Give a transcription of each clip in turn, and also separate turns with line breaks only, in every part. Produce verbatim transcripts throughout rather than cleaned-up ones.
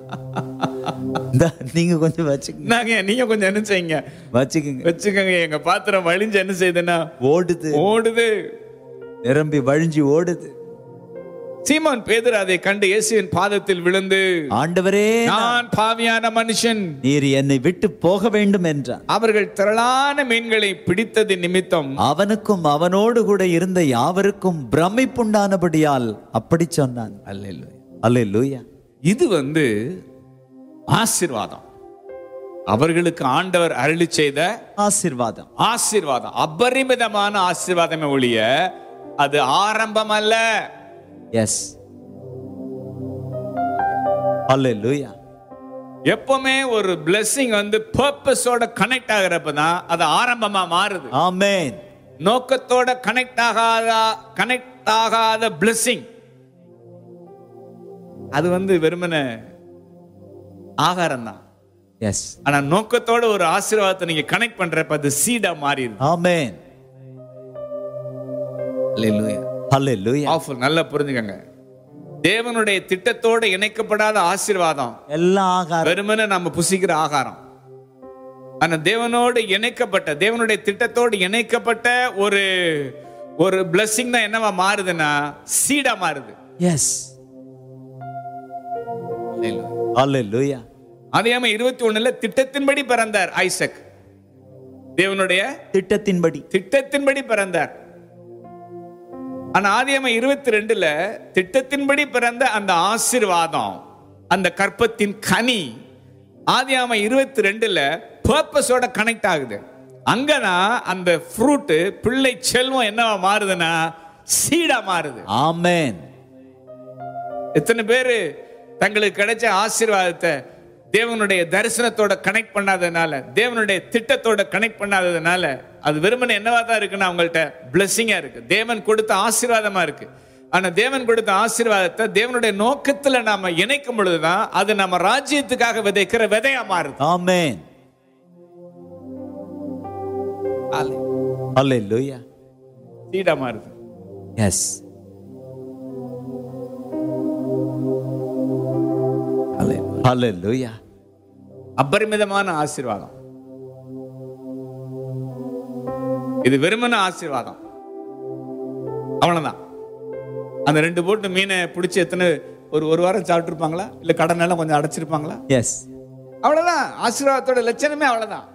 நீங்க கொஞ்சம் வச்சுக்கோங்க.
நாங்க நீங்க கொஞ்சம் என்ன செய்யுங்க,
வச்சுக்கோங்க
வச்சுக்கோங்க. எங்க பாத்திரம் வழிஞ்சு என்ன செய்யுதுன்னா
ஓடுது,
ஓடுது,
நிரம்பி வழிஞ்சு ஓடுது.
சீமோன் பேதுரு அதை கண்டு இயேசுவின் பாதத்தில் விழுந்து,
ஆண்டவரே,
நான் பாவியான மனுஷன்,
நீர் என்னை விட்டு போக வேண்டும் என்றான்.
அவர்கள் திரளான மீன்களை பிடித்தது நிமித்தம்
அவனுக்கும் அவனோடு கூட இருந்த யாவருக்கும் பிரமிப்புண்டானபடியால் அப்படி சொன்னான்.
அல்லேலூயா,
அல்லேலூயா.
இது வந்து ஆசீர்வாதம். அவர்களுக்கு ஆண்டவர் அருளி செய்த
ஆசீர்வாதம்.
ஆசீர்வாதம் அபரிமிதமான ஆசீர்வாதமே ஒழிய அது ஆரம்பம் அல்ல.
எஸ், அல்லேலூயா.
எப்பவுமே ஒரு blessing வந்து பர்பஸோட கனெக்ட் ஆகிறப்பதான் அது ஆரம்பமா மாறுது.
ஆமென்.
நோக்கத்தோட கனெக்ட் ஆகாத கனெக்ட் ஆகாத blessing அது வந்து வெறுமனே ஆகாரம் தான்.
எஸ்,
ஆனா நோக்கத்தோட ஒரு ஆசீர்வாதத்தை நீங்க கனெக்ட் பண்றப்ப அது சீடா மாறிடுது.
ஆமென்.
அல்லேலூயா,
அல்லேலூயா.
பவர்ஃபுல். நல்லா புரிஞ்சுக்கங்க, தேவனுடைய திட்டத்தோட இணைக்கப்படாத ஆசீர்வாதம்
எல்லாம் ஆகாரம்,
வெறுமனே நம்ம புசிக்கிற ஆகாரம். ஆனா தேவனோடு இணைக்கப்பட்ட, தேவனுடைய திட்டத்தோடு இணைக்கப்பட்ட ஒரு ஒரு blessing தான் என்னவா மாறுதுன்னா சீடா மாறுது.
எஸ், அல்லேலூயா.
ஆதியாகமம் இருபத்தி ஒண்ணுல திட்டத்தின்படி பிறந்தார் ஐசக். தேவனுடைய
திட்டத்தின்படி
திட்டத்தின்படி பிறந்தார். ஆனா ஆதியாகமம் இருபத்தி ரெண்டுல திட்டத்தின்படி பிறந்த அந்த ஆசீர்வாதம், அந்த கற்பத்தின் கனி ஆதியாகமம் இருபத்தி ரெண்டுல பர்பஸோட கனெக்ட் ஆகுது. அங்கதான் அந்த ஃப்ரூட், பிள்ளை செல்வம் என்னவா மாறுதுன்னா சீடா மாறுது.
ஆமென்.
எத்தனை பேரு தங்களுக்கு கிடைச்ச ஆசீர்வாதத்தை தேவனுடைய தரிசனத்தோட கனெக்ட் பண்ணாததுனால, தேவனுடைய திட்டத்தோட கனெக்ட் பண்ணாததுனால அது வெறுமனே என்னவா தான் இருக்குன்னா அவங்கள்ட்ட பிளெஸிங்கா இருக்கு, தேவன் கொடுத்த ஆசீர்வாதமா இருக்கு. ஆனா தேவன் கொடுத்த ஆசீர்வாதத்தை தேவனுடைய நோக்கத்துல நாம இணைக்கும் பொழுதுதான் அது நம்ம ராஜ்யத்துக்காக விதைக்கிற விதையா மாறுது.
ஆமென். அல்லேலூயா.
சீடா மாறுது.
எஸ், அல்லேலூயா.
அபரிமிதமான ஆசீர்வாதம். இது வெறுமன ஆசீர்வாதம் அவ்வளவுதான். அந்த ரெண்டு போட்டு மீனை பிடிச்சி எத்தனை ஒரு ஒரு வாரம் சாப்பிட்டு இருப்பாங்களா, இல்ல கடன் எல்லாம் கொஞ்சம் அடைச்சிருப்பாங்களா?
எஸ்,
அவ்வளவுதான். ஆசீர்வாதத்தோட லட்சணமே அவ்வளவுதான்.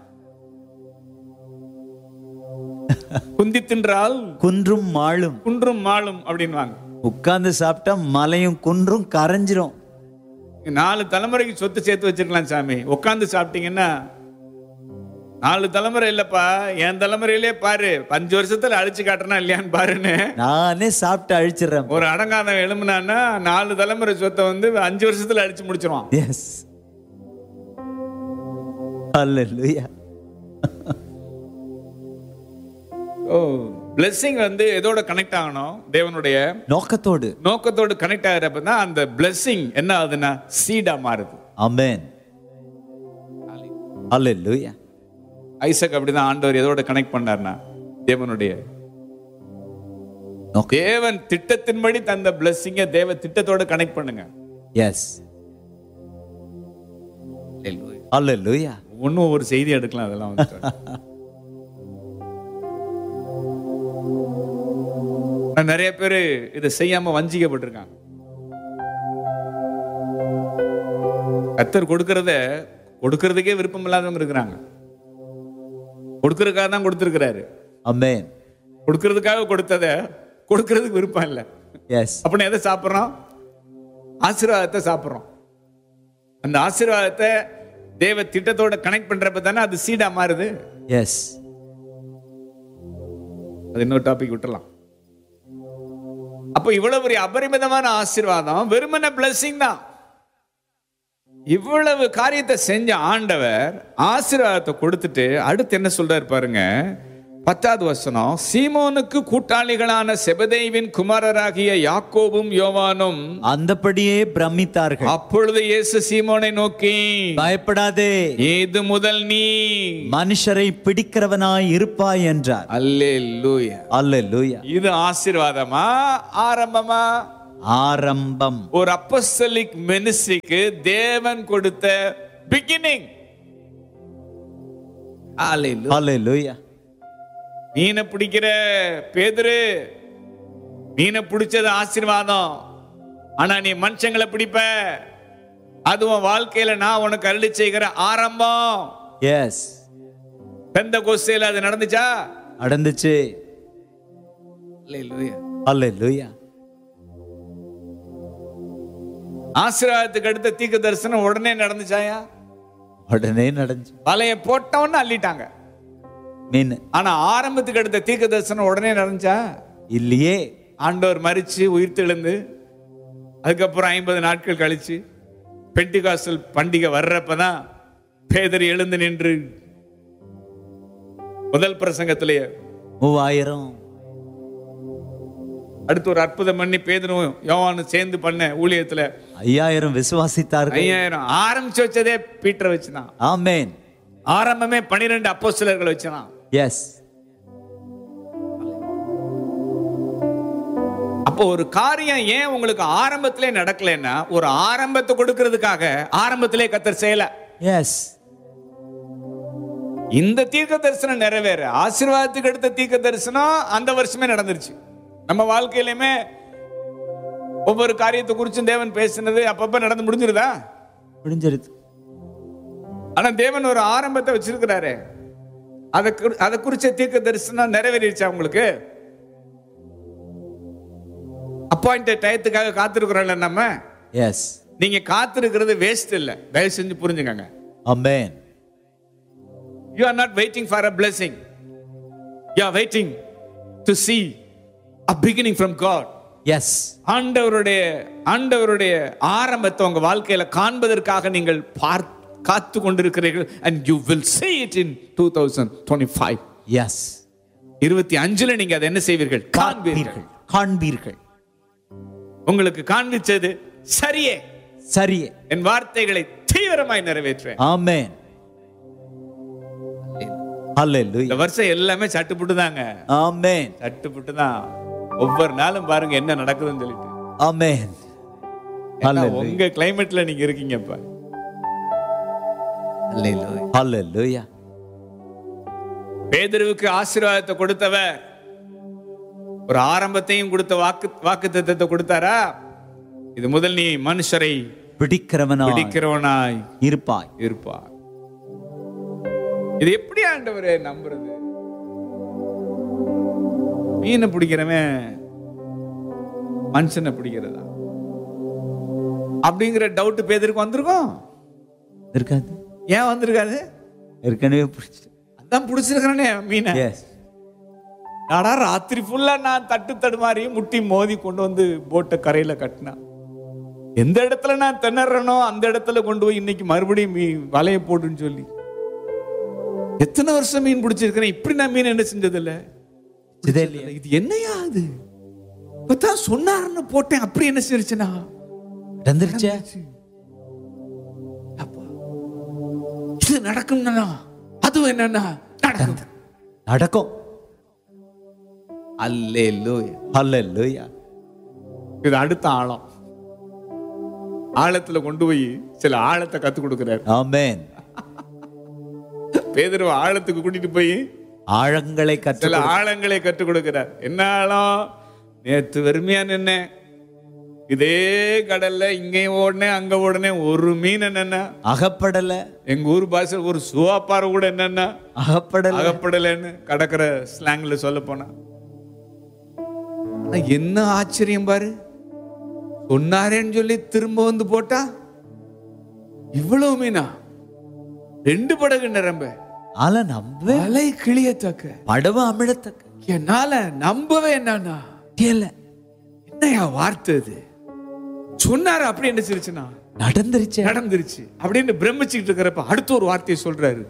குந்தி தின்றால்
குன்றும் மாளும்,
குன்றும் மாளும் அப்படின்வாங்க.
உட்கார்ந்து சாப்பிட்டா மலையும் குன்றும் கரைஞ்சிரும்.
நாலு தலைமுறைக்கு சொத்து சேர்த்து வச்சிருக்கலாம் சாமி, உட்கார்ந்து சாப்பிட்டீங்கன்னா நாலு தலைமுறை இல்லப்பா, என் தலைமுறையிலே பாரு, அஞ்சு வருஷத்துல அழிச்சு காட்டுறனா இல்லையான்னு பாருன்னு
நானே சாப்பிட்டு அழிச்சிடுறேன்.
ஒரு அடங்காத எழும்புனான்னா நாலு தலைமுறை சொத்தை வந்து அஞ்சு வருஷத்துல அழிச்சு முடிச்சிருவான்.
எஸ், அல்லேலூயா.
ஓ, blessing வந்து எதோட கனெக்ட் ஆகணும்? தேவனுடைய
நோக்கத்தோடு,
நோக்கத்தோடு கனெக்ட் ஆகிறப்ப தான் அந்த blessing என்ன ஆகுதுன்னா சீடா மாறுது.
ஆமென். அல்லேலூயா.
ஐசக் அப்படிதான் ஆண்டவர் எதோட கனெக்ட் பண்ணார்னா தேவனுடைய தேவன் திட்டத்தின்படி தந்த blessing-ஐ தேவ திட்டத்தோட கனெக்ட் பண்ணுங்க.
எஸ், அல்லேலூயா.
ஒன்னும் ஒரு செய்தி எடுக்கலாம், அதெல்லாம் வந்து நிறைய பேரு இதை செய்யாம வஞ்சிக்கப்பட்டிருக்காங்க. கர்த்தர் கொடுக்கறத கொடுக்கறதுக்கே விருப்பம் இல்லாதவங்க இருக்கிறாங்க. கொடுக்கறதுக்காக தான் கொடுத்திருக்கிறாரு.
ஆமென்.
கொடுக்கறதுக்காக கொடுத்தத கொடுக்கறதுக்கு விருப்பம் இல்லை.
எஸ்,
அப்படின்னு எதை சாப்பிட்றோம்? ஆசீர்வாதத்தை சாப்பிட்றோம். அந்த ஆசீர்வாதத்தை தேவ திட்டத்தோட கனெக்ட் பண்றப்ப தானே அது சீடா மாறுது.
எஸ்,
அது இன்னொரு டாபிக் விட்டுலாம். அப்ப இவ்வளவு பெரிய அபரிமிதமான ஆசீர்வாதம் வெறுமன blessing தான். இவ்வளவு காரியத்தை செஞ்ச ஆண்டவர் ஆசீர்வாதத்தை கொடுத்துட்டு அடுத்து என்ன சொல்றாரு பாருங்க. பத்தாவது வசனம், சீமோனுக்கு கூட்டாளிகளான செபதேவின் குமாரராகிய யாக்கோபும் யோவானும்
அந்தபடியே பிரமித்தார்கள்.
அப்பொழுது இயேசு சீமோனை நோக்கி, பயப்படாதே, இது முதல் நீ
மனுஷரை பிடிக்கிறவனாய் இருப்பாய் என்றார்.
அல்லேலூயா,
அல்லேலூயா.
இது ஆசீர்வாதமா ஆரம்பமா?
ஆரம்பம்.
ஒரு அப்போஸ்தலிக் மினிஸ்ட்ரிக்கு தேவன் கொடுத்த பிகினிங். ஹalleluya.
ஹalleluya.
மீனை பிடிக்கிற பேதுரு, மீனை பிடிச்சது ஆசீர்வாதம். ஆனா நீ மனுஷங்களை பிடிப்ப, அதுவும் வாழ்க்கையில நான் உனக்கு அருளி செய்கிற ஆரம்பம்.
எஸ்.
பெந்தெகோஸ்தேல அது நடந்துச்சா?
நடந்துச்சு.
ஹalleluya.
ஹalleluya.
ஆசீர்வாதத்துக்கு அடுத்த தீர்க்க தரிசனம் உடனே நடந்துச்சாயா?
உடனே நடந்துச்சு.
வலைய போட்டவன்னு அள்ளிட்டாங்க
மீன்.
ஆனா ஆரம்பத்துக்கு அடுத்த தீர்க்க தரிசனம் உடனே நடந்துச்சா?
இல்லையே.
ஆண்டவர் மரிச்சு உயிர் தெழுந்து அதுக்கப்புறம் ஐம்பது நாட்கள் கழிச்சு பெண்டிகாஸ்டல் பண்டிகை வர்றப்பதான் பேதர் எழுந்து நின்று முதல் பிரசங்கத்திலேயே
மூவாயிரம்.
அடுத்து ஒரு அற்புதம் பண்ணி பேதரும் யோவானும் சேர்ந்து பண்ண ஊழியத்துல
ஐயாயிரம் விசுவாசித்தார்கள்.
ஐயாயிரம் ஆரம்பிச்சு வச்சதே பீட்டரை வச்சுதான்.
ஆமென்.
ஆரம்பமே பனிரெண்டு அப்போஸ்தலர்கள் வச்சுதான்.
எஸ்.
அப்போ ஒரு காரியம் ஏன் உங்களுக்கு ஆரம்பத்திலே நடக்கலன்னா, ஒரு ஆரம்பத்தை கொடுக்கிறதுக்காக ஆரம்பத்திலே கர்த்தர் செய்யல.
எஸ்.
இந்த தீர்க்க தரிசனம் நிறைவேற ஆசீர்வாதத்துக்கு அடுத்த தீர்க்க தரிசனம் அந்த வருஷமே நடந்துருச்சு. நம்ம வாழ்க்கையிலுமே ஒவ்வொரு காரியத்தை குறிச்சும் தேவன் பேசினது அப்பப்ப நடந்து முடிஞ்சிருதா?
முடிஞ்சிருது.
ஆனா தேவன் ஒரு ஆரம்பத்தை வச்சிருக்கிறாரு. அதை அதை குறிச்ச தீர்க்க தரிசனம் நிறைவேறிடுச்சா உங்களுக்கு? அப்பாயிண்டட் டயத்துக்காக காத்திருக்கிறோம்ல நம்ம.
எஸ்.
நீங்க காத்திருக்கிறது வேஸ்ட் இல்ல. தயவு செஞ்சு புரிஞ்சுக்கங்க.
ஆமென்.
You are not waiting for a blessing. You are waiting to see a beginning from God.
S.
ஆண்டவருடைய ஆண்டவருடைய ஆரம்பத்தை உங்க வாழ்க்கையில காண்பதற்காக நீங்கள் பார்த்து காத்து கொண்டிருக்கிறீர்கள். and you will see it in twenty twenty-five.
S.
இருபத்தி அஞ்சுல நீங்க அதை என்ன செய்வீர்கள்? காண்பீர்கள்.
காண்பீர்கள்.
உங்களுக்கு காண்பிச்சது சரியே.
சரியே.
என் வார்த்தைகளை தீவிரமாய் நிறைவேற்றுவேன்.
ஆமென். ஹalleluya.
இந்த வருஷம் எல்லாமே சட்டுப்புட்டு தாங்க.
ஆமென்.
சட்டுப்புட்டு தான். ஒவ்வொரு நாளும் பாருங்க என்ன நடக்குதுன்னு சொல்லிட்டு.
ஆமென். ஹalleluya.
உங்க கிளைமேட்ல நீங்க இருக்கீங்க இப்ப. ஹalleluya.
ஹalleluya.
பேதுருவுக்கு ஆசீர்வாதத்தை கொடுத்தவர் ஒரு ஆரம்பத்தையும் கொடுத்த வாக்கு வாக்குத்தத்தத்தை கொடுத்தாரா? இது முதல் நீ மனுஷரை
பிடிக்கிறவனாய்
பிடிக்கிறவனாய்
இருப்பாய்
இருப்பாய். இது எப்படி ஆண்டவரே நம்புறது? மீனை பிடிக்கிறவன் மனுஷனை பிடிக்கிறதா அப்படிங்கிற டவுட் பேதருக்கு வந்திருக்கும்.
இருக்காது.
ஏன் வந்திருக்காது?
ஏற்கனவே பிடிச்சி
அதான் பிடிச்சிருக்கிறேனே மீனை.
எஸ்.
நாடா ராத்திரி ஃபுல்லா நான் தட்டு தடுமாறி முட்டி மோதி கொண்டு வந்து போட்டை கரையில கட்டினா, எந்த இடத்துல நான் திணறனோ அந்த இடத்துல கொண்டு போய் இன்னைக்கு மறுபடியும் மீ வலைய போடுன்னு சொல்லி எத்தனை வருஷம் மீன் பிடிச்சிருக்கிறேன். இப்படி நான் மீன் என்ன செஞ்சது இல்ல. இது என்னையா அது? இப்பதான் சொன்னாருன்னு போட்டேன். அப்படி என்ன செஞ்சுனா
நடந்துருச்சே.
இது நடக்கும்னா அதுவும் என்னன்னா நடக்கும்.
நடக்கும்.
அல்லேலூயா.
ஹalleluya.
இது அடுத்த ஆழம். ஆழத்துல கொண்டு போய் சில ஆழத்தை கத்து கொடுக்கிறார்.
ஆமென்.
பேதுரு ஆழத்துக்கு கூட்டிட்டு போய்
ஆழங்களை கற்று
சில ஆழங்களை கற்றுக் கொடுக்கிறார். என்ன ஆழம்? நேற்று வெறுமையா நின்ன இதே கடல்ல இங்கேயும் ஓடனே அங்க ஓடனே ஒரு மீன் என்னன்னா அகப்படல. எங்க ஊர் பாஷை ஒரு சுவாப்பாறை கூட என்னன்னா அகப்படல அகப்படலன்னு கடற்கரை ஸ்லாங்ல சொல்ல போனா என்ன ஆச்சரியம் பாரு. சொன்னாரேன்னு சொல்லி திரும்ப வந்து போட்டா இவ்வளவு மீனா? ரெண்டு படகு நிரம்ப
அல நம்ப
அலை கிளியத்தக்க
படவு அமிழத்தக்க
என்னால நம்பவே என்னன்னா என்னையா வார்த்தை இது? சொன்னாரு அப்படி என்ன சிரிச்சுனா
நடந்துருச்சு
நடந்துருச்சு அப்படின்னு பிரமிச்சுக்கிட்டு இருக்கிறப்ப அடுத்த ஒரு வார்த்தையை சொல்றாரு.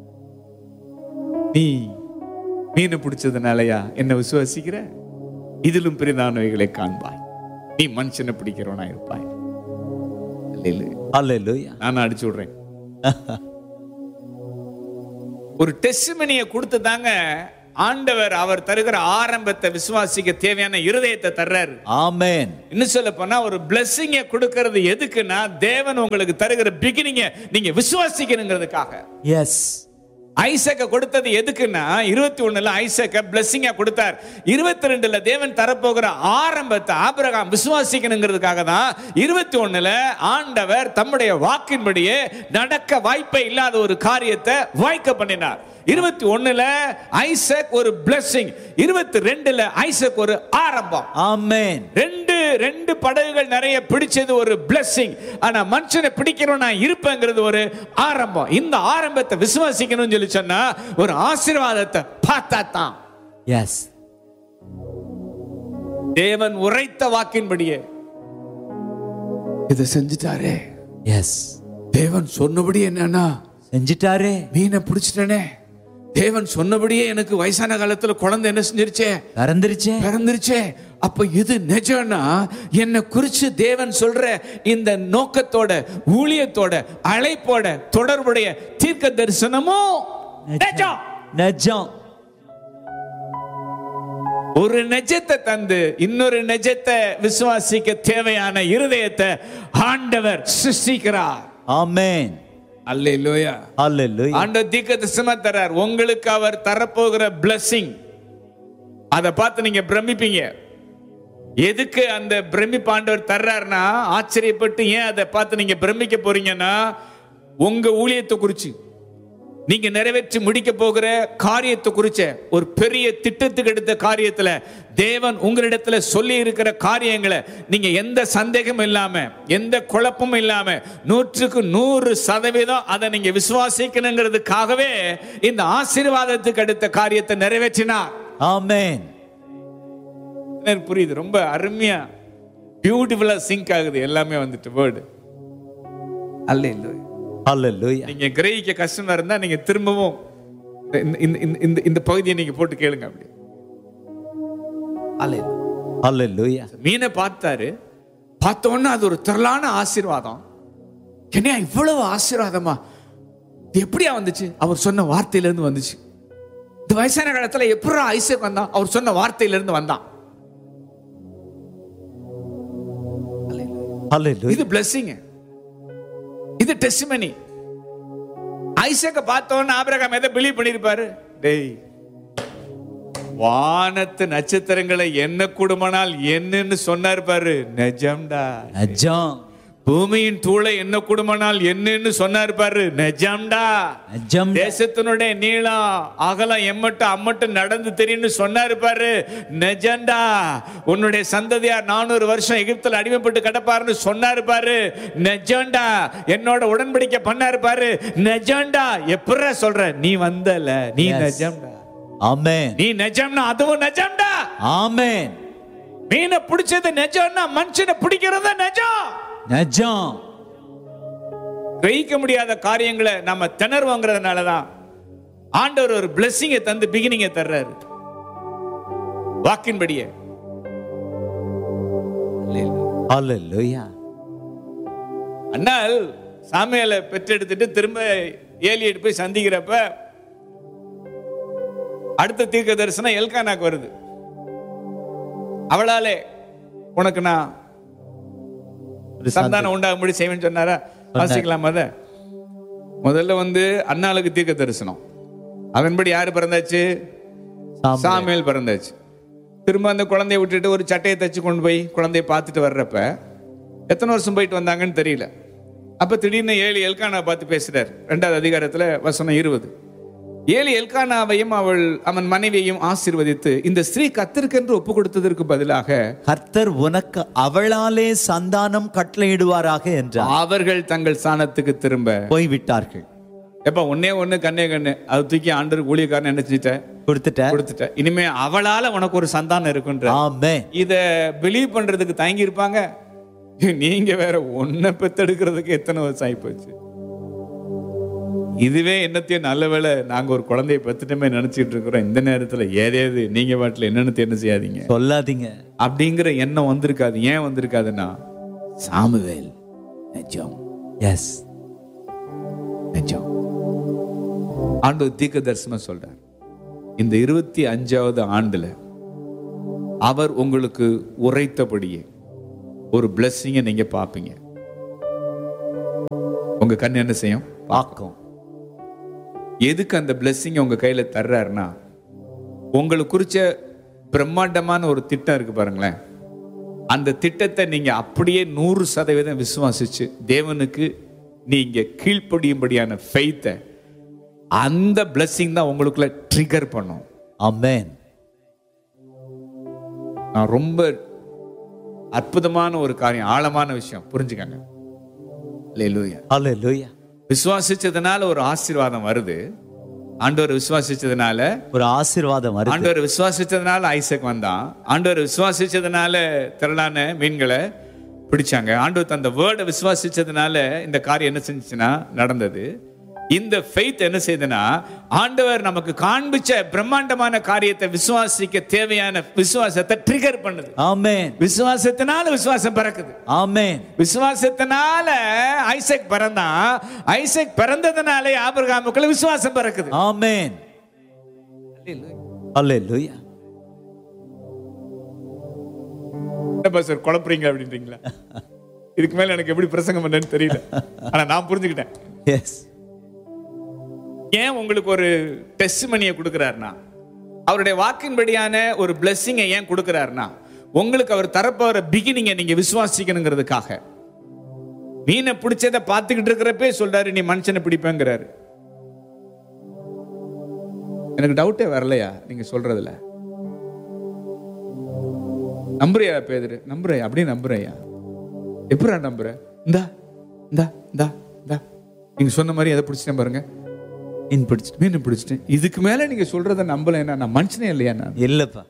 நீ மீனை பிடிச்சதுனாலயா என்ன விசுவாசிக்கிற? இதிலும் பெரிதானவைகளை காண்பாய். நீ மனுஷனை பிடிக்கிறவனா இருப்பாய்.
அல்லேலூயா.
நான் அடிச்சு விடுறேன். ஒரு டெஸ்டிமனியை கொடுத்து தாங்க ஆண்டவர் அவர் தருகிற ஆரம்பத்தை விசுவாசிக்க தேவையான இருதயத்தை தர்றாரு.
ஆமென்.
இன்னும் சொல்ல போனா ஒரு பிளெஸிங்க கொடுக்கிறது எதுக்குன்னா தேவன் உங்களுக்கு தருகிற பிகினிங்க நீங்க விசுவாசிக்கணுங்கிறதுக்காக.
எஸ்.
ஐசக்க கொடுத்தது எதுக்குன்னா இருபத்தி ஒண்ணுல ஐசக்க பிளெஸிங்கா கொடுத்தார். இருபத்தி ரெண்டுல தேவன் தரப்போகிற ஆரம்பத்தை ஆபிரகாம் விசுவாசிக்கணுங்கிறதுக்காக தான் இருபத்தி ஒண்ணுல ஆண்டவர் தம்முடைய வாக்கின்படியே நடக்க வாய்ப்பே இல்லாத ஒரு காரியத்தை வாய்க்க பண்ணினார். இருபத்தி ஒண்ணுல ஐசக் ஒரு பிளெஸிங், இருபத்தி ரெண்டுல ஐசக் ஒரு ஆரம்பம்.
ஆமென்.
ரெண்டு ரெண்டு படகுகள் நிறைய பிடிச்சது ஒரு பிளெஸிங். ஆனா மனுஷனை பிடிக்கிறோம் நான் இருப்பேங்கிறது ஒரு ஆரம்பம். இந்த ஆரம்பத்தை விசுவாசிக்கணும்னு சொல்லி சொன்னா ஒரு ஆசீர்வாதத்தை பார்த்தா தான்.
எஸ்.
தேவன் உரைத்த வாக்கின்படியே இதை செஞ்சுட்டாரே.
எஸ்.
தேவன் சொன்னபடி என்னன்னா
செஞ்சிட்டாரே.
மீனை பிடிச்சிட்டனே. தேவன் சொன்னபடியே எனக்கு வயசான காலத்துல குழந்தை என்ன செஞ்சிருச்சே,
பிறந்துருச்சே
பிறந்துருச்சே. அப்ப இது நிஜம்னா என்ன குறிச்சு தேவன் சொல்ற இந்த நோக்கத்தோட ஊழியத்தோட அழைப்போட தொடர்புடைய தீர்க்க தரிசனமும் நிஜம்.
நிஜம்.
ஒரு நிஜத்தை தந்து இன்னொரு நிஜத்தை விசுவாசிக்க தேவையான இருதயத்தை ஆண்டவர் சிருஷ்டிக்கிறார்.
ஆமென்.
அல்லேலூயா.
அல்லேலூயா.
ஆண்டவர் தீர்க்கதரிசனம் தர்றார். உங்களுக்கு அவர் தரப்போகிற பிளெஸிங் அதை பார்த்து நீங்க பிரமிப்பீங்க. எதுக்கு அந்த பிரமிப்பு ஆண்டவர் தர்றாருன்னா ஆச்சரியப்பட்டு ஏன் அதை பார்த்து நீங்க பிரமிக்க போறீங்கன்னா உங்க ஊழியத்தை குறிச்சு நீங்க நிறைவேற்றி முடிக்க போகிற காரியத்தை குறிச்ச ஒரு பெரிய திட்டத்துக்கு எடுத்த காரியத்துல தேவன் உங்களிடத்துல சொல்லி இருக்கிற காரியங்களை நீங்க எந்த சந்தேகமும் இல்லாம எந்த குழப்பமும் இல்லாம நூற்றுக்கு நூறு சதவீதம் அதை நீங்க விசுவாசிக்கணுங்கிறதுக்காகவே இந்த ஆசீர்வாதத்துக்கு அடுத்த காரியத்தை நிறைவேற்றினார்.
ஆமென்.
புரியுது? ரொம்ப அருமையா பியூட்டிஃபுல்லா சிங்க் ஆகுது எல்லாமே வந்துட்டு வேர்டு. அல்லேலூயா.
அல்லேலூயா.
நீங்க கிரகிக்க கஷ்டமா இருந்தா நீங்க திரும்பவும் இந்த இந்த பகுதியை நீங்க போட்டு கேளுங்க. அப்படி
அல்லேலூயா.
மீனை பார்த்தாரு. பார்த்த உடனே அது ஒரு திரளான ஆசீர்வாதம். என்ன இவ்வளவு ஆசீர்வாதமா? இது எப்படியா வந்துச்சு? அவர் சொன்ன வார்த்தையில இருந்து வந்துச்சு. இந்த வயசான காலத்துல எப்படா ஐசக் வந்தான்? அவர் சொன்ன வார்த்தையில இருந்து வந்தான்.
அல்லேலூயா.
இது பிளெஸிங், இது டெஸ்டிமனி. ஐசக்க பார்த்தோன்னு ஆபிரகாம் எதை பிலீவ் பண்ணிருப்பாரு? டேய், வானத்து நட்சத்திரங்களை என்ன கூடுமானால் என்னன்னு சொன்னார் பாரு, நிஜம்டா.
நிஜம்.
பூமியின் தூளை என்ன கூடுமானால் என்னன்னு சொன்னார் பாரு, நிஜம்டா.
நிஜம்.
தேசத்தினுடைய நீளம் அகலம் எம்மட்டும் அம்மட்டும் நடந்து தெரியும்னு சொன்னாரு பாரு, நிஜம்டா. உன்னுடைய சந்ததியார் நானூறு வருஷம் எகிப்தில் அடிமைப்பட்டு கிடப்பாருன்னு சொன்னாரு பாரு, நிஜம்டா. என்னோட உடன்படிக்கை பண்ணாரு பாரு, நிஜம்டா. எப்பற சொல்ற? நீ வந்தல, நீ நிஜம்டா.
ஆமென்.
நீ நிஜம்னா அதுவும் நிஜம்டா.
ஆமென்.
மீனை பிடிச்சது நிஜம்னா மனுஷனை பிடிக்கிறது நிஜம்.
நிஜம்.
கிரகிக்க முடியாத காரியங்களை நம்ம திணறுவோங்கிறதுனாலதான் ஆண்டவர் ஒரு பிளெஸிங்கை தந்து பிகினிங்கை தர்றாரு வாக்கின்படியே.
அல்லேலூயா.
அண்ணால் சாமுவேலை பெற்றெடுத்துட்டு திரும்ப ஏலியை போய் சந்திக்கிறப்ப அடுத்த தீர்க்க தரிசனம் எல்கானாக்கு வருது. அவளாலே உனக்கு நான் சந்தானம் உண்டாகும்படி செய்வேன்னு சொன்னாரா? வாசிக்கலாம். அத முதல்ல வந்து அன்னாளுக்கு தீர்க்க தரிசனம். அதன்படி யாரு பிறந்தாச்சு? சாமுவேல் பிறந்தாச்சு. திரும்ப அந்த குழந்தைய விட்டுட்டு ஒரு சட்டையை தச்சு கொண்டு போய் குழந்தைய பார்த்துட்டு வர்றப்ப எத்தனை வருஷம் போயிட்டு வந்தாங்கன்னு தெரியல. அப்ப திடீர்னு ஏழு எல்கானா பார்த்து பேசுறார். ரெண்டாவது அதிகாரத்துல வசனம் இருபது. ஏழு எல்கானாவையும் அவள் அவன் மனைவியையும் ஆசீர்வதித்து, இந்த ஸ்திரீ கர்த்தருக்கென்று ஒப்பு கொடுத்ததற்கு பதிலாக கர்த்தர்
உனக்கு அவளாலே சந்தானம் கட்டளையிடுவாராக என்றார்.
அவர்கள் தங்கள் ஸ்தானத்துக்கு திரும்ப
போய்விட்டார்கள்.
எப்ப ஒன்னே ஒண்ணு கண்ணே கண்ணு அது தூக்கி ஆண்டர் ஊழியக்காரன் என்ன செஞ்சிட்ட?
கொடுத்துட்ட
கொடுத்துட்ட. இனிமே அவளால உனக்கு ஒரு சந்தானம் இருக்குன்ற
ஆமென்.
இத பிலீவ் பண்றதுக்கு தயங்கி இருப்பாங்க. நீங்க வேற ஒன்ன பெத்தெடுக்கிறதுக்கு எத்தனை வருஷம் ஆகி போச்சு. இதுவே என்னத்தையும் நல்ல வேளை நாங்க ஒரு குழந்தைய பெத்துட்டமே நினைச்சிட்டு இருக்கிறோம். இந்த நேரத்துல ஏதேது நீங்க பாட்டுல என்னன்னு என்ன செய்யாதீங்க,
சொல்லாதீங்க
அப்படிங்கிற எண்ணம் வந்திருக்காது. ஏன் வந்திருக்காதுன்னா சாமுவேல் நிஜம்.
எஸ்,
நிஜம். ஆண்டவர் தீர்க்க தரிசனம் சொல்றார். இந்த இருபத்தி அஞ்சாவது ஆண்டுல அவர் உங்களுக்கு உரைத்தபடியே ஒரு பிளெஸிங்கை நீங்க பார்ப்பீங்க. உங்க கண் என்ன செய்யும்?
பார்க்கும்.
எதுக்கு அந்த பிளெஸிங்கை உங்க கையில தர்றாருன்னா, உங்களுக்கு குறிச்ச பிரம்மாண்டமான ஒரு திட்டம் இருக்கு பாருங்களேன். அந்த திட்டத்தை நீங்க அப்படியே நூறு சதவீதம் விசுவாசிச்சு தேவனுக்கு நீங்க கீழ்ப்படியும்படியான ஃபெய்த்தை அந்த பிளெஸிங் தான் உங்களுக்குள்ள ட்ரிகர் பண்ணும்.
ஆமென்.
நான் ரொம்ப அற்புதமான ஒரு காரியம், ஆழமான விஷயம் புரிஞ்சுக்கங்க. அல்லேலூயா.
அல்லேலூயா.
விசுவாசிச்சதுனால ஒரு ஆசீர்வாதம் வருது. ஆண்டவர் விசுவாசிச்சதுனால
ஒரு ஆசீர்வாதம் வருது.
ஆண்டவர் விசுவாசிச்சதுனால ஐசக் வந்தான். ஆண்டவர் விசுவாசிச்சதுனால திரளான மீன்களை பிடிச்சாங்க. ஆண்டவர் தந்த வேர்டை விசுவாசிச்சதுனால இந்த காரியம் என்ன செஞ்சுச்சுன்னா நடந்தது. இந்த ஃபெய்த் என்ன செய்யுதுன்னா, ஆண்டவர் நமக்கு காண்பிச்ச பிரம்மாண்டமான காரியத்தை விசுவாசிக்க தேவையான விசுவாசத்தை ட்ரிகர் பண்ணுது.
ஆமென்.
விசுவாசத்தினால விசுவாசம் பிறக்குது.
ஆமென்.
விசுவாசத்தினால ஐசக் பிறந்தான். ஐசக் பிறந்ததுனாலே ஆபிரகாமுக்குள்ள விசுவாசம் பிறக்குது.
ஆமென். அல்லேலூயா.
என்ன பாஸ்டர் குழப்பறீங்க அப்படின்றீங்களா? இதுக்கு மேல எனக்கு எப்படி பிரசங்கம் பண்ணேன்னு தெரியல. ஆனா நான் புரிஞ்சுக்கிட்டேன்.
எஸ்.
ஏன் உங்களுக்கு ஒரு டெஸ்டிமனியை கொடுக்கிறாருன்னா, அவருடைய வாக்கின்படியான ஒரு பிளெஸிங்கை ஏன் கொடுக்கிறாருன்னா, உங்களுக்கு அவர் தரப்போற பிகினிங்கை நீங்க விசுவாசிக்கணுங்கிறதுக்காக. மீனை பிடிச்சதை பார்த்துக்கிட்டு இருக்கிறப்பே சொல்றாரு, நீ மனுஷனை பிடிப்பேங்கிறாரு. எனக்கு டவுட்டே வரலையா நீங்க சொல்றதுல? நம்புறியா பேதுரு? நம்புறையா? அப்படியே நம்புறையா? எப்படா நம்புற? இந்தா இந்தா இந்தா இந்தா நீங்க சொன்ன மாதிரி எதை பிடிச்சிட்டேன் பாருங்க,
மீன் பிடிச்சிட்டு
மீன் பிடிச்சிட்டேன். இதுக்கு மேல நீங்க சொல்றத நம்பல. என்ன நான் மனுஷனே இல்லையா? நான்
இல்லப்பா.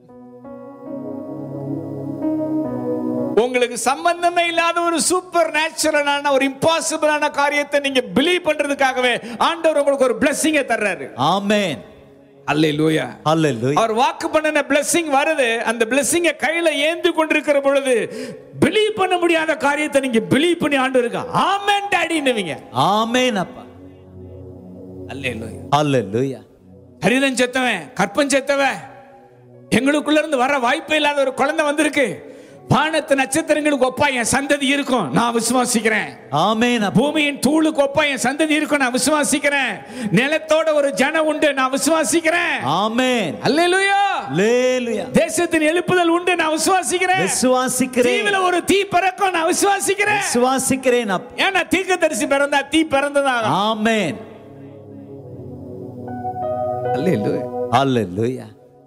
உங்களுக்கு சம்பந்தமே இல்லாத ஒரு சூப்பர் நேச்சுரலான ஒரு இம்பாசிபிளான காரியத்தை நீங்க பிலீவ் பண்றதுக்காகவே ஆண்டவர் உங்களுக்கு ஒரு பிளெஸிங்கை தர்றாரு.
ஆமென்.
அல்லேலூயா.
அல்லேலூயா.
அவர் வாக்கு பண்ணின பிளெஸிங் வருது. அந்த பிளெஸிங்கை கையில ஏந்தி கொண்டிருக்கிற பொழுது பிலீவ் பண்ண முடியாத காரியத்தை நீங்க பிலீவ் பண்ணி ஆண்டவருக்கு ஆமென் டாடின்னுவீங்க.
ஆமென் அப்பா.
அல்லேலூயா.
அல்லேலூயா.
ஹரிதன் செத்தவன், கற்பன் செத்தவன், எங்களுக்குள்ள இருந்து வர வாய்ப்பே இல்லாத ஒரு குழந்தை வந்திருக்கு. வானத்து நட்சத்திரங்களுக்கு ஒப்பா என் சந்ததி இருக்கும், நான் விசுவாசிக்கிறேன்.
ஆமென்.
பூமியின் தூளுக்கு ஒப்பா என் சந்ததி இருக்கும், நான் விசுவாசிக்கிறேன். நிலத்தோட ஒரு ஜனம் உண்டு, நான் விசுவாசிக்கிறேன்.
ஆமென்.
அல்லேலூயா.
அல்லேலூயா.
தேசத்தின் எழுப்புதல் உண்டு, நான் விசுவாசிக்கிறேன்.
விசுவாசிக்கிறேன்.
தீவில ஒரு தீ பறக்கும், நான் விசுவாசிக்கிறேன்.
விசுவாசிக்கிறேன் அப்பா.
ஏன்னா தீர்க்கதரிசி பிறந்தா தீ பிறந்ததாக.
ஆமென்.
அல்லேலூயா.
அல்லேலூயா.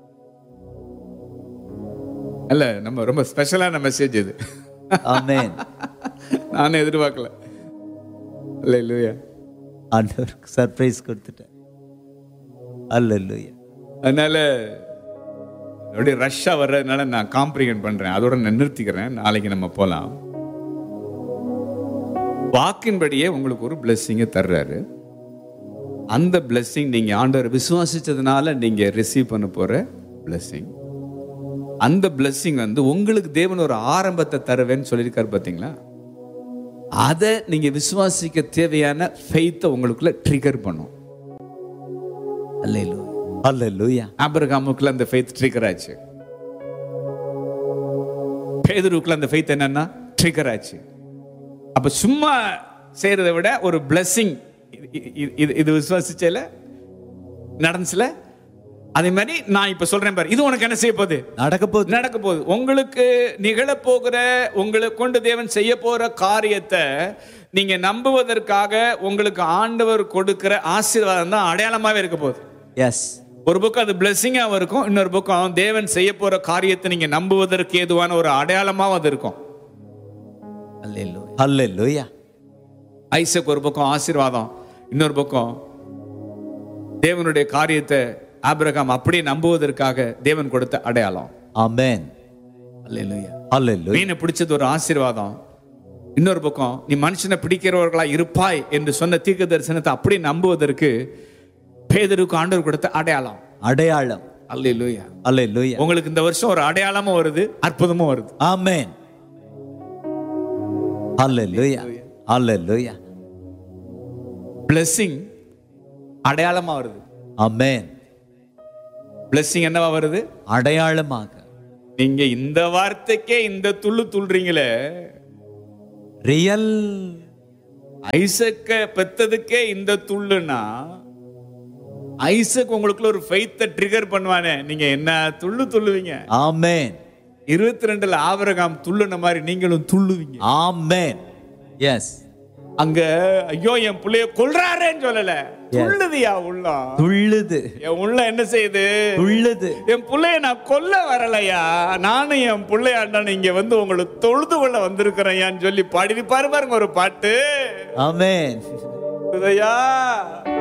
அல்ல, நம்ம ரொம்ப ஸ்பெஷலான மெசேஜ் இது.
ஆமென்.
நானே எதிர்பார்க்கல. அல்லேலூயா.
ஆண்டவருக்கு சர்ப்ரைஸ் கொடுத்துட்டேன். அல்லேலூயா.
அதனால அப்படியே ரஷ்ஷா வர்றதுனால நான் காம்ப்ரிஹெண்ட் பண்றேன். அதோட நான் நிறுத்திக்கிறேன். நாளைக்கு நம்ம போலாம். வாக்கின்படியே உங்களுக்கு ஒரு பிளெஸிங்கை தர்றாரு. அந்த பிளெஸிங் நீங்க ஆண்டவர் விசுவாசிச்சதுனால நீங்க ரிசீவ் பண்ண போற பிளெஸிங். அந்த பிளெஸிங் வந்து உங்களுக்கு தேவன் ஒரு ஆரம்பத்தை தருவேன்னு சொல்லியிருக்காரு பாத்தீங்களா? அதை நீங்க விசுவாசிக்க தேவையான ஃபெய்த்தை உங்களுக்குள்ள ட்ரிகர் பண்ணும். அல்லேலூயா.
அல்லேலூயா.
ஆபிரகாமுக்குள்ள அந்த ஃபெய்த் ட்ரிகர் ஆச்சு. பேதுருக்குள்ள அந்த ஃபெய்த் என்னன்னா ட்ரிகர் ஆச்சு. அப்ப சும்மா செய்யறதை விட ஒரு பிளெஸிங் இது விசுவாசிச்சல நடந்துச்சுல, அதே மாதிரி நான் இப்ப சொல்றேன் பாரு, இது உனக்கு என்ன செய்ய போகுது?
நடக்க போகுது.
நடக்க போகுது. உங்களுக்கு நிகழ போகிற, உங்களுக்கு கொண்டு தேவன் செய்ய போற காரியத்தை நீங்க நம்புவதற்காக உங்களுக்கு ஆண்டவர் கொடுக்கிற ஆசீர்வாதம் தான் அடையாளமாவே இருக்க போகுது.
எஸ்.
ஒரு பக்கம் அது பிளெஸிங்காகவும் இருக்கும், இன்னொரு பக்கம் தேவன் செய்ய போற காரியத்தை நீங்க நம்புவதற்கு ஏதுவான ஒரு அடையாளமாகவும் அது இருக்கும். அல்லேலூயா.
அல்லேலூயா.
ஐசக் ஒரு பக்கம் ஆசீர்வாதம், இன்னொரு பக்கம் தேவனுடைய காரியத்தை ஆபிரகாம் அப்படியே நம்புவதற்காக தேவன் கொடுத்த அடையாளம்.
ஆமென்.
அல்லேலூயா.
அல்லேலூயா.
மீனை பிடிச்சது ஒரு ஆசீர்வாதம், இன்னொரு பக்கம் நீ மனுஷனை பிடிக்கிறவர்களா இருப்பாய் என்று சொன்ன தீர்க்க தரிசனத்தை அப்படியே நம்புவதற்கு பேதுருக்கு ஆண்டவர் கொடுத்த அடையாளம்.
அடையாளம்.
அல்லேலூயா.
அல்லேலூயா.
உங்களுக்கு இந்த வருஷம் ஒரு அடையாளமும் வருது, அற்புதமும் வருது.
ஆமென். அல்லேலூயா. அல்லேலூயா.
பிளெஸிங் அடையாளமா வருது.
ஆமென்.
blessing என்னவா வருது?
அடையாளமாக.
நீங்க இந்த வார்த்தைக்கே இந்த துள்ளு துள்றீங்களே,
ரியல்
ஐசக்க பெத்ததுக்கே இந்த துள்ளுனா, ஐசக் உங்களுக்குள்ள ஒரு ஃபெய்த்தை ட்ரிகர் பண்ணுவானே, நீங்க என்ன துள்ளு துள்ளுவீங்க.
ஆமென்.
இருபத்தி ரெண்டுல ஆபிரகாம் துள்ளுன மாதிரி நீங்களும் துள்ளுவீங்க.
ஆமென். எஸ்.
அங்க ஐயோ என் புள்ளைய கொல்றாரேன்னு சொல்லல, துள்ளுதியா உள்ளம்.
துள்ளுது.
என் உள்ள என்ன செய்யுது?
துள்ளுது.
என் புள்ளைய நான் கொல்ல வரலையா, நானும் என் புள்ளையாண்டான இங்க வந்து உங்களை தொழுது கொள்ள வந்திருக்கிறேன் சொல்லி பாடி பாரு பாருங்க ஒரு பாட்டு.
ஆமென்.
ஐயா